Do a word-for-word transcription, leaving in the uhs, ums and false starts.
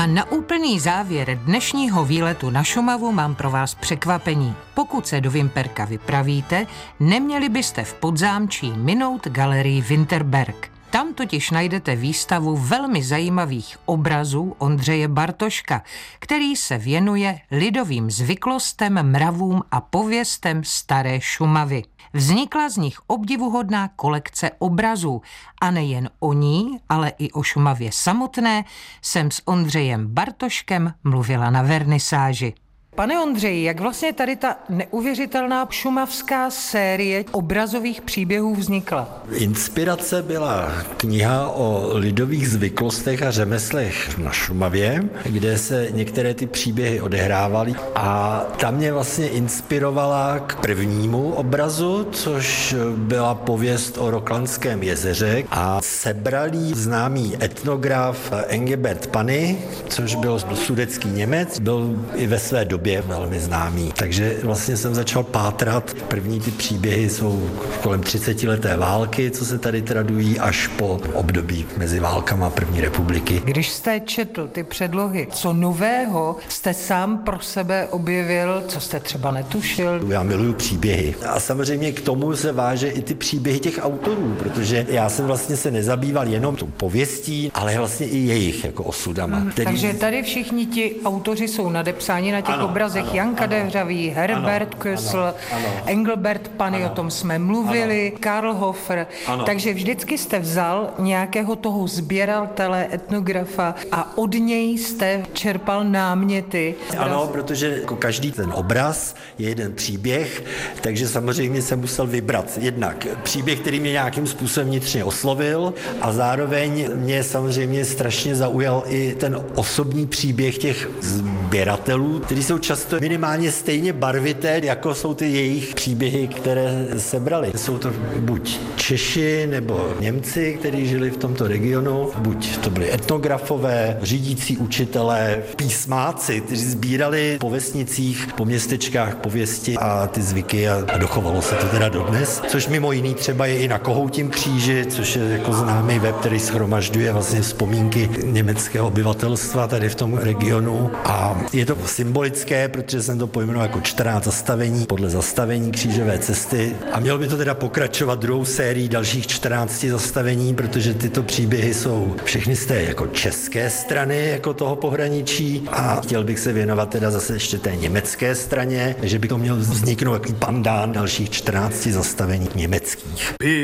A na úplný závěr dnešního výletu na Šumavu mám pro vás překvapení. Pokud se do Vimperka vypravíte, neměli byste v Podzámčí minout galerii Winterberg. Tam totiž najdete výstavu velmi zajímavých obrazů Ondřeje Bartoška, který se věnuje lidovým zvyklostem, mravům a pověstem staré Šumavy. Vznikla z nich obdivuhodná kolekce obrazů a nejen o ní, ale i o Šumavě samotné jsem s Ondřejem Bartoškem mluvila na vernisáži. Pane Ondřeji, jak vlastně tady ta neuvěřitelná šumavská série obrazových příběhů vznikla? Inspirace byla kniha o lidových zvyklostech a řemeslech na Šumavě, kde se některé ty příběhy odehrávaly a ta mě vlastně inspirovala k prvnímu obrazu, což byla pověst o Roklanském jezeře a sebral jí známý etnograf Engelbert Panny, což byl sudetský Němec, byl i ve své době velmi známý. Takže vlastně jsem začal pátrat. První ty příběhy jsou kolem třicetileté války, co se tady tradují, až po období mezi válkama první republiky. Když jste četl ty předlohy, co nového jste sám pro sebe objevil, co jste třeba netušil? Já miluju příběhy. A samozřejmě k tomu se váže i ty příběhy těch autorů, protože já jsem vlastně se nezabýval jenom tou pověstí, ale vlastně i jejich jako osudama. Hmm, který... Takže tady všichni ti autoři jsou nadepsáni na těch ano, obrazech. Ano, Jan Kadehřavý, Herbert Kösl, Engelbert Panny, o tom jsme mluvili, ano. Karl Hofer. Ano. Takže vždycky jste vzal nějakého toho sběratele, etnografa a od něj jste čerpal náměty. Ano, protože jako každý ten obraz je jeden příběh, takže samozřejmě jsem musel vybrat jednak příběh, který mě nějakým způsobem vnitřně oslovil a zároveň mě samozřejmě strašně zaujal i ten osobní příběh těch sběratelů, kteří jsou často minimálně stejně barvité, jako jsou ty jejich příběhy, které sebrali. Jsou to buď Češi nebo Němci, kteří žili v tomto regionu, buď to byli etnografové, řídící učitelé, písmáci, kteří sbírali po vesnicích, po městečkách pověsti a ty zvyky a, a dochovalo se to teda dodnes, což mimo jiný třeba je i na Kohoutím kříži, což je jako známý web, který shromažďuje vlastně vzpomínky německého obyvatelstva tady v tom regionu a je to symbolické, protože jsem to pojmenoval jako čtrnáct zastavení podle zastavení křížové cesty a mělo by to teda pokračovat druhou sérií dalších čtrnácti zastavení, protože tyto příběhy jsou všechny z té jako české strany jako toho pohraničí a chtěl bych se věnovat teda zase ještě té německé straně, že by to měl vzniknout takový pandán dalších čtrnácti zastavení německých.